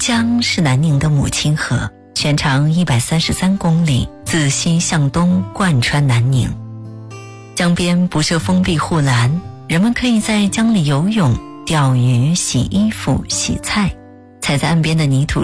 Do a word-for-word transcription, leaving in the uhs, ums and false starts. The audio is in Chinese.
江是南宁的母亲河，全长一百三十三公里，自西向东贯穿南宁。江边不设封闭护栏，人们可以在江里游泳、钓鱼、洗衣服、洗菜，踩在岸边的泥土